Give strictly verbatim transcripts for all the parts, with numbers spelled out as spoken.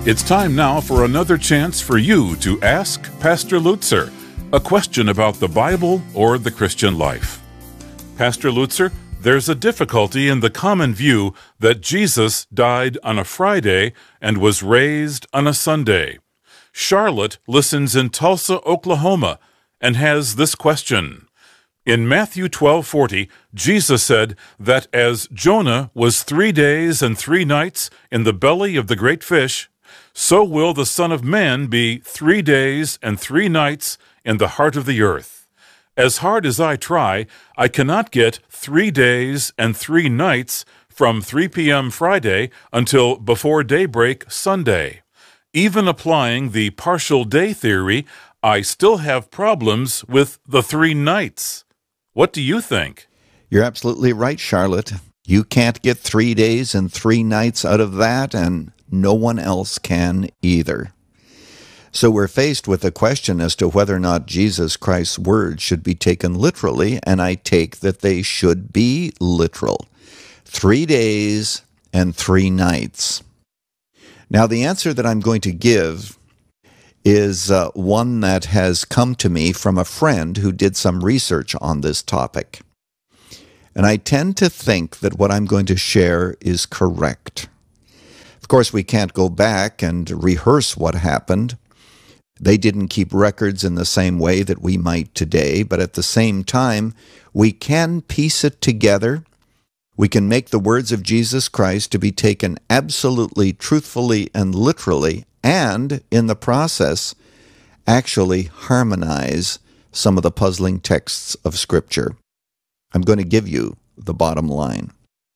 It's time now for another chance for you to ask Pastor Lutzer a question about the Bible or the Christian life. Pastor Lutzer, there's a difficulty in the common view that Jesus died on a Friday and was raised on a Sunday. Charlotte listens in Tulsa, Oklahoma, and has this question. In Matthew twelve forty, Jesus said that as Jonah was three days and three nights in the belly of the great fish, so will the Son of Man be three days and three nights in the heart of the earth. As hard as I try, I cannot get three days and three nights from three p.m. Friday until before daybreak Sunday. Even applying the partial day theory, I still have problems with the three nights. What do you think? You're absolutely right, Charlotte. You can't get three days and three nights out of that, and no one else can either. So we're faced with a question as to whether or not Jesus Christ's words should be taken literally, and I take that they should be literal. Three days and three nights. Now, the answer that I'm going to give is uh, one that has come to me from a friend who did some research on this topic. And I tend to think that what I'm going to share is correct. Of course, we can't go back and rehearse what happened. They didn't keep records in the same way that we might today, but at the same time, we can piece it together. We can make the words of Jesus Christ to be taken absolutely, truthfully, and literally, and in the process, actually harmonize some of the puzzling texts of Scripture. I'm going to give you the bottom line.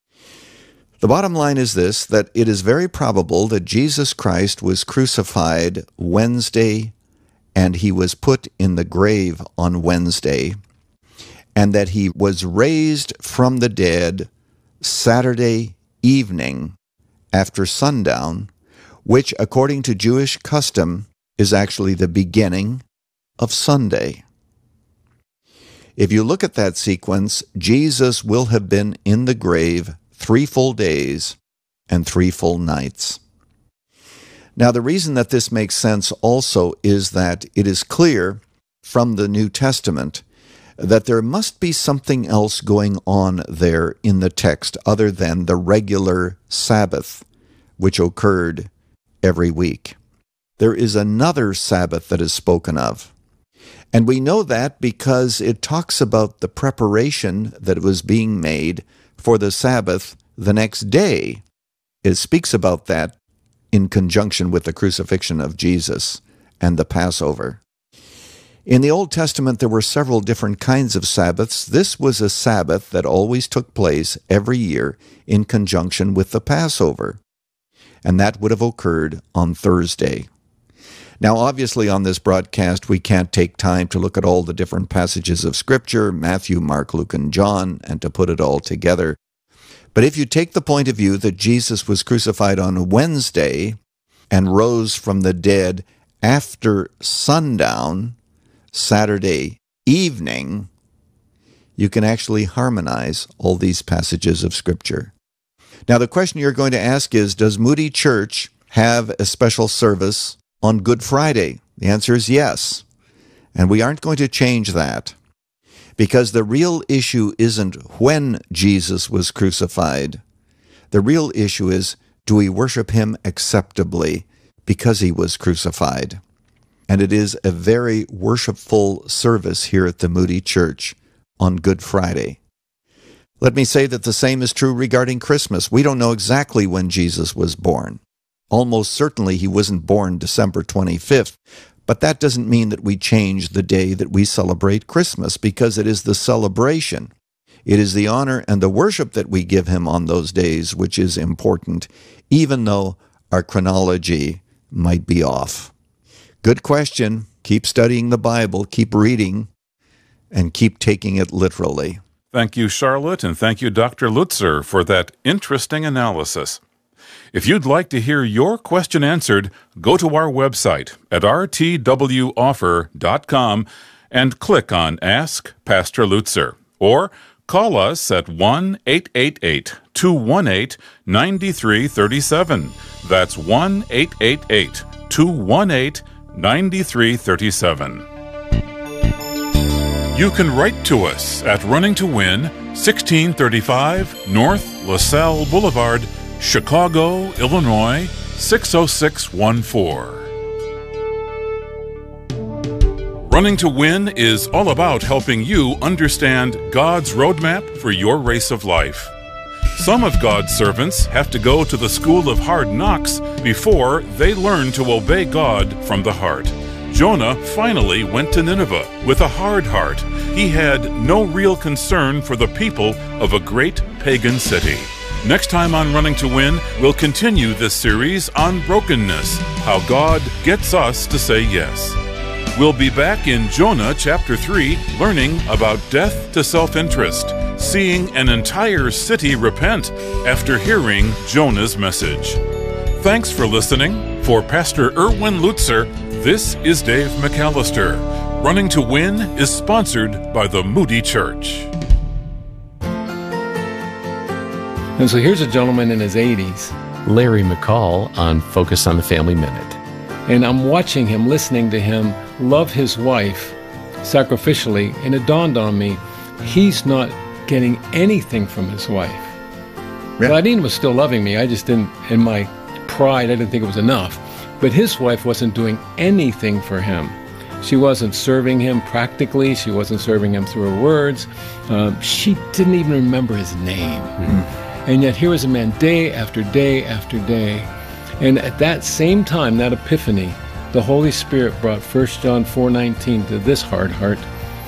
The bottom line is this, that it is very probable that Jesus Christ was crucified Wednesday and he was put in the grave on Wednesday, and that he was raised from the dead Saturday evening after sundown, which according to Jewish custom is actually the beginning of Sunday. If you look at that sequence, Jesus will have been in the grave three full days and three full nights. Now, the reason that this makes sense also is that it is clear from the New Testament that there must be something else going on there in the text other than the regular Sabbath, which occurred every week. There is another Sabbath that is spoken of. And we know that because it talks about the preparation that was being made for the Sabbath the next day. It speaks about that in conjunction with the crucifixion of Jesus and the Passover. In the Old Testament, there were several different kinds of Sabbaths. This was a Sabbath that always took place every year in conjunction with the Passover, and that would have occurred on Thursday. Now, obviously, on this broadcast, we can't take time to look at all the different passages of Scripture, Matthew, Mark, Luke, and John, and to put it all together. But if you take the point of view that Jesus was crucified on Wednesday and rose from the dead after sundown, Saturday evening, you can actually harmonize all these passages of Scripture. Now, the question you're going to ask is, does Moody Church have a special service on Good Friday? The answer is yes. And we aren't going to change that, because the real issue isn't when Jesus was crucified. The real issue is, do we worship him acceptably because he was crucified? And it is a very worshipful service here at the Moody Church on Good Friday. Let me say that the same is true regarding Christmas. We don't know exactly when Jesus was born. Almost certainly he wasn't born December twenty-fifth, but that doesn't mean that we change the day that we celebrate Christmas, because it is the celebration. It is the honor and the worship that we give him on those days which is important, even though our chronology might be off. Good question. Keep studying the Bible, keep reading, and keep taking it literally. Thank you, Charlotte, and thank you, Doctor Lutzer, for that interesting analysis. If you'd like to hear your question answered, go to our website at r t w offer dot com and click on Ask Pastor Lutzer, or Call us at one eight eight eight, two one eight, nine three three seven. That's one eight eight eight, two one eight, nine three three seven. You can write to us at Running to Win, sixteen thirty-five North LaSalle Boulevard, Chicago, Illinois, six oh six one four. Running to Win is all about helping you understand God's roadmap for your race of life. Some of God's servants have to go to the school of hard knocks before they learn to obey God from the heart. Jonah finally went to Nineveh with a hard heart. He had no real concern for the people of a great pagan city. Next time on Running to Win, we'll continue this series on brokenness, how God gets us to say yes. We'll be back in Jonah chapter three, learning about death to self-interest, seeing an entire city repent after hearing Jonah's message. Thanks for listening. For Pastor Erwin Lutzer, this is Dave McAllister. Running to Win is sponsored by the Moody Church. And so here's a gentleman in his eighties, Larry McCall, on Focus on the Family Minute. And I'm watching him, listening to him love his wife sacrificially, and it dawned on me, he's not getting anything from his wife. Yeah. Claudine was still loving me. I just didn't, in my pride, I didn't think it was enough. But his wife wasn't doing anything for him. She wasn't serving him practically. She wasn't serving him through her words. Um, she didn't even remember his name. Mm-hmm. And yet here was a man day after day after day. And at that same time, that epiphany, the Holy Spirit brought First John four nineteen to this hard heart.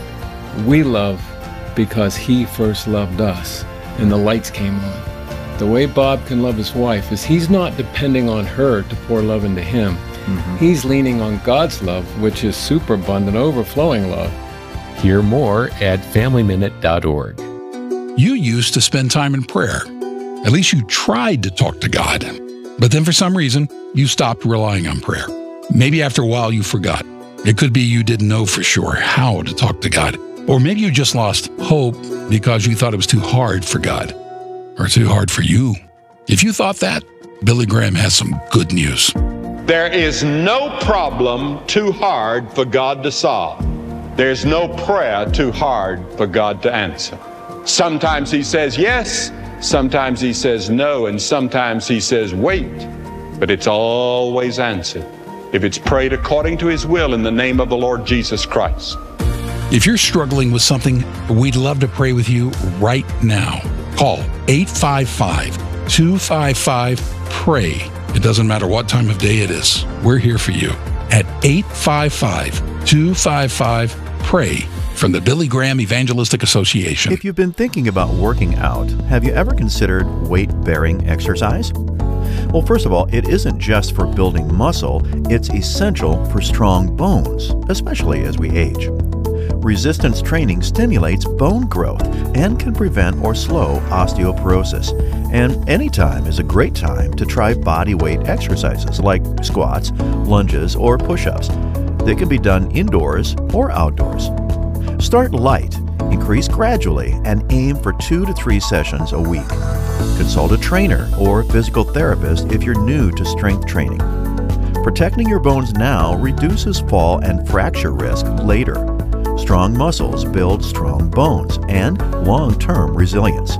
We love because He first loved us. And the lights came on. The way Bob can love his wife is he's not depending on her to pour love into him. Mm-hmm. He's leaning on God's love, which is superabundant, overflowing love. Hear more at family minute dot org. You used to spend time in prayer. At least you tried to talk to God. But then for some reason, you stopped relying on prayer. Maybe after a while you forgot. It could be you didn't know for sure how to talk to God. Or maybe you just lost hope because you thought it was too hard for God. Or too hard for you. If you thought that, Billy Graham has some good news. There is no problem too hard for God to solve. There's no prayer too hard for God to answer. Sometimes He says yes, sometimes He says no, and sometimes He says wait. But it's always answered if it's prayed according to His will in the name of the Lord Jesus Christ. If you're struggling with something, we'd love to pray with you right now. Call eight five five, two five five, PRAY. It doesn't matter what time of day it is. We're here for you at eight five five, two five five, PRAY from the Billy Graham Evangelistic Association. If you've been thinking about working out, have you ever considered weight-bearing exercise? Well, first of all, it isn't just for building muscle, it's essential for strong bones, especially as we age. Resistance training stimulates bone growth and can prevent or slow osteoporosis. And any time is a great time to try body weight exercises like squats, lunges, or push-ups. They can be done indoors or outdoors. Start light, increase gradually, and aim for two to three sessions a week. Consult a trainer or physical therapist if you're new to strength training. Protecting your bones now reduces fall and fracture risk later. Strong muscles build strong bones and long-term resilience.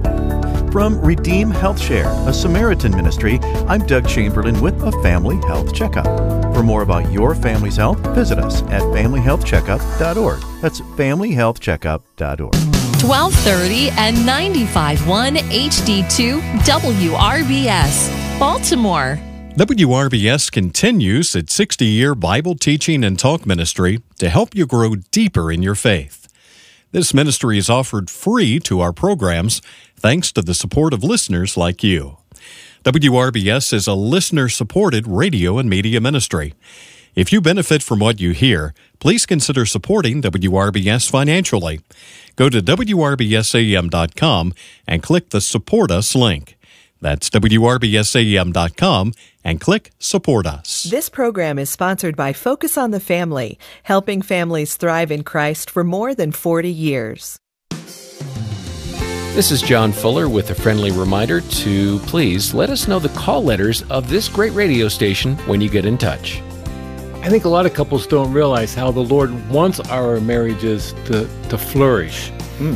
From Redeem Health Share, a Samaritan ministry, I'm Doug Chamberlain with a Family Health Checkup. For more about your family's health, visit us at family health checkup dot org. That's family health checkup dot org. twelve thirty and ninety-five point one H D two W R B S, Baltimore. W R B S continues its sixty-year Bible teaching and talk ministry to help you grow deeper in your faith. This ministry is offered free to our programs thanks to the support of listeners like you. W R B S is a listener-supported radio and media ministry. If you benefit from what you hear, please consider supporting W R B S financially. Go to W R B S A M dot com and click the Support Us link. That's W R B S A M dot com and click Support Us. This program is sponsored by Focus on the Family, helping families thrive in Christ for more than forty years. This is John Fuller with a friendly reminder to please let us know the call letters of this great radio station when you get in touch. I think a lot of couples don't realize how the Lord wants our marriages to, to flourish.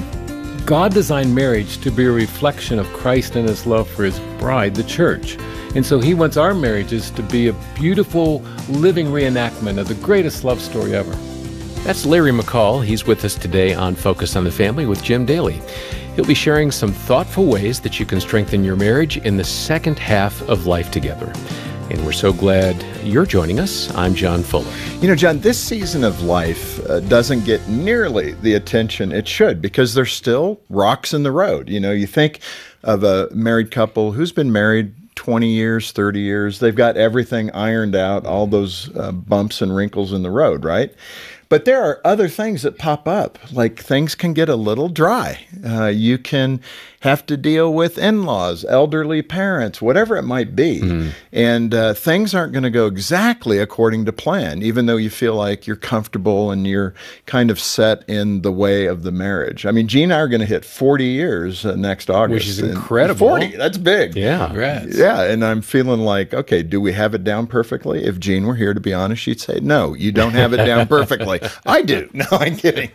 Mm. God designed marriage to be a reflection of Christ and his love for his bride, the church. And so he wants our marriages to be a beautiful, living reenactment of the greatest love story ever. That's Larry McCall. He's with us today on Focus on the Family with Jim Daly. He'll be sharing some thoughtful ways that you can strengthen your marriage in the second half of life together. And we're so glad you're joining us. I'm John Fuller. You know, John, this season of life uh, doesn't get nearly the attention it should because there's still rocks in the road. You know, you think of a married couple who's been married twenty years, thirty years. They've got everything ironed out, all those uh, bumps and wrinkles in the road, right? But there are other things that pop up, like things can get a little dry. Uh, you can have to deal with in-laws, elderly parents, whatever it might be. Mm. And uh, things aren't going to go exactly according to plan, even though you feel like you're comfortable and you're kind of set in the way of the marriage. I mean, Gene and I are going to hit forty years uh, next August. Which is incredible. forty, that's big. Yeah. Congrats. Yeah, and I'm feeling like, okay, do we have it down perfectly? If Gene were here, to be honest, she'd say, no, you don't have it down perfectly. I do. No, I'm kidding.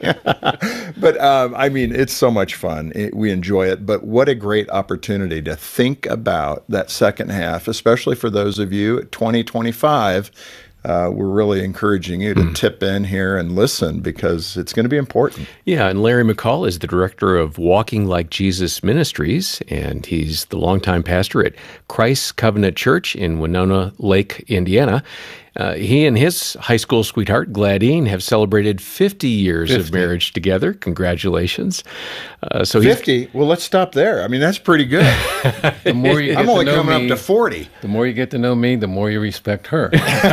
But um, I mean, it's so much fun. It, we enjoy it. But what a great opportunity to think about that second half, especially for those of you at twenty twenty-five. Uh, we're really encouraging you to mm. tip in here and listen because it's going to be important. Yeah, and Larry McCall is the director of Walking Like Jesus Ministries, and he's the longtime pastor at Christ Covenant Church in Winona Lake, Indiana. Uh, he and his high school sweetheart, Gladine, have celebrated fifty years fifty. Of marriage together. Congratulations. Uh, so fifty? Well, let's stop there. I mean, that's pretty good. The more you get I'm only to know coming me, up to forty. The more you get to know me, the more you respect her.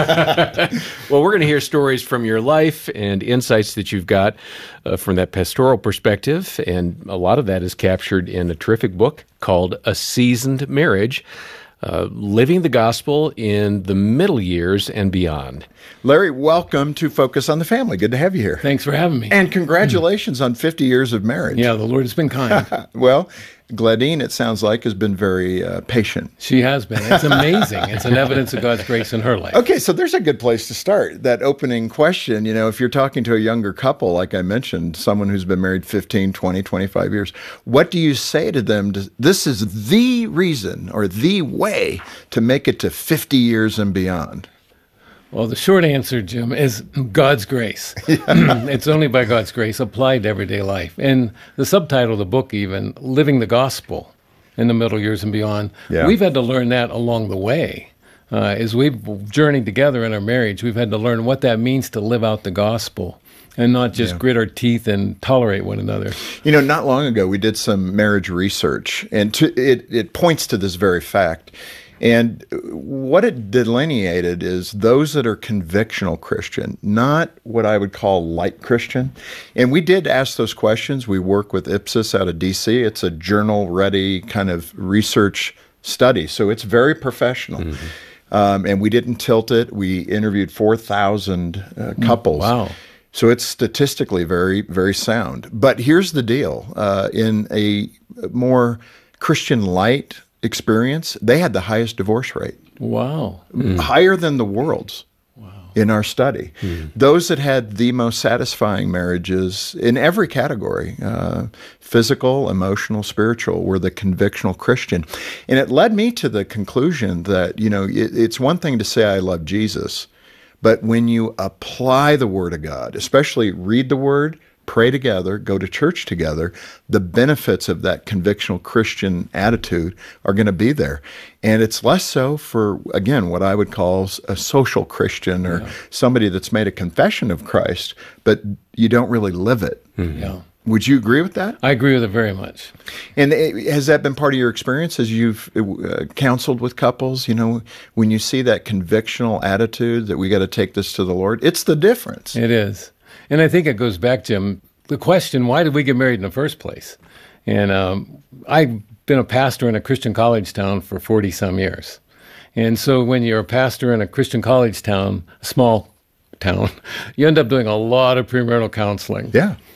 Well, we're going to hear stories from your life and insights that you've got uh, from that pastoral perspective, and a lot of that is captured in a terrific book called A Seasoned Marriage. Uh, living the gospel in the middle years and beyond. Larry, welcome to Focus on the Family. Good to have you here. Thanks for having me. And congratulations mm. on fifty years of marriage. Yeah, the Lord has been kind. Well, Gladine, it sounds like, has been very uh, patient. She has been. It's amazing. It's an evidence of God's grace in her life. Okay, so there's a good place to start. That opening question, you know, if you're talking to a younger couple, like I mentioned, someone who's been married fifteen, twenty, twenty-five years, what do you say to them? To, this is the reason or the way to make it to fifty years and beyond. Well, the short answer, Jim, is God's grace. Yeah. It's only by God's grace applied to everyday life. And the subtitle of the book even, Living the Gospel in the Middle Years and Beyond, yeah. We've had to learn that along the way. Uh, as we've journeyed together in our marriage, we've had to learn what that means to live out the gospel and not just yeah. grit our teeth and tolerate one another. You know, not long ago, we did some marriage research, and to, it, it points to this very fact. And what it delineated is those that are convictional Christian, not what I would call light Christian. And we did ask those questions. We work with Ipsos out of D C. It's a journal-ready kind of research study, so it's very professional. Mm-hmm. Um, and we didn't tilt it. We interviewed four thousand uh, couples. Wow. So it's statistically very, very sound. But here's the deal. Uh, in a more Christian light experience, they had the highest divorce rate. Wow. Mm. Higher than the world's. Wow. In our study. Mm. Those that had the most satisfying marriages in every category, uh, physical, emotional, spiritual, were the convictional Christian. And it led me to the conclusion that, you know, it, it's one thing to say I love Jesus, but when you apply the Word of God, especially read the Word, pray together, go to church together, the benefits of that convictional Christian attitude are going to be there. And it's less so for, again, what I would call a social Christian or yeah. somebody that's made a confession of Christ, but you don't really live it. Mm-hmm. Yeah. Would you agree with that? I agree with it very much. And has that been part of your experience as you've uh, counseled with couples? You know, when you see that convictional attitude that we got to take this to the Lord, it's the difference. It is. And I think it goes back, Jim, the question, why did we get married in the first place? And um, I've been a pastor in a Christian college town for forty-some years. And so when you're a pastor in a Christian college town, a small town, you end up doing a lot of premarital counseling. Yeah.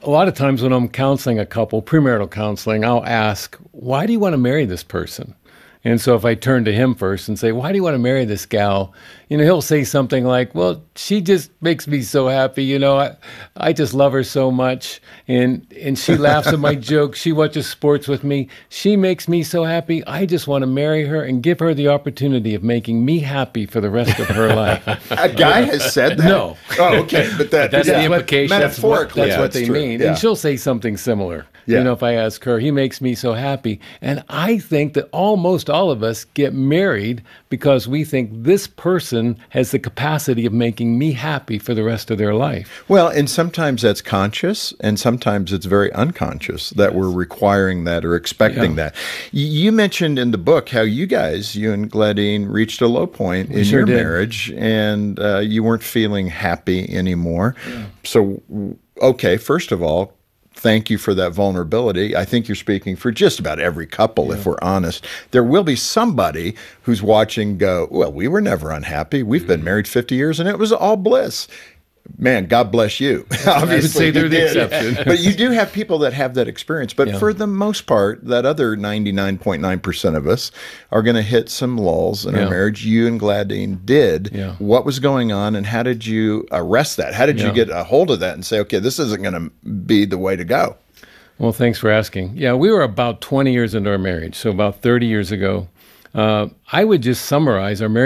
a lot of times when I'm counseling a couple, premarital counseling, I'll ask, why do you want to marry this person? And so if I turn to him first and say, why do you want to marry this gal? You know, he'll say something like, well, she just makes me so happy. You know, I, I just love her so much. And, and she laughs at my jokes. She watches sports with me. She makes me so happy. I just want to marry her and give her the opportunity of making me happy for the rest of her life. A guy has said that? No. Oh, okay. But that, that's yeah, the implication. That's what, that's yeah, what they true. mean. Yeah. And she'll say something similar. Yeah. You know, if I ask her, he makes me so happy. And I think that almost all of us get married because we think this person has the capacity of making me happy for the rest of their life. Well, and sometimes that's conscious, and sometimes it's very unconscious that we're requiring that or expecting Yeah. that. Y- You mentioned in the book how you guys, you and Gladine, reached a low point We in sure your did. marriage, and uh, you weren't feeling happy anymore. So, okay, first of all, thank you for that vulnerability. I think you're speaking for just about every couple, if we're honest. There will be somebody who's watching go, well, we were never unhappy. We've been married fifty years and it was all bliss. Man, God bless you. Obviously, say they're you the did. exception. But you do have people that have that experience. But Yeah. for the most part, that other ninety-nine point nine percent of us are going to hit some lulls in Yeah. our marriage. You and Gladine did. Yeah. What was going on, and how did you arrest that? How did you Yeah. get a hold of that and say, okay, this isn't going to be the way to go? Well, thanks for asking. Yeah, we were about twenty years into our marriage, so about thirty years ago. Uh, I would just summarize our marriage.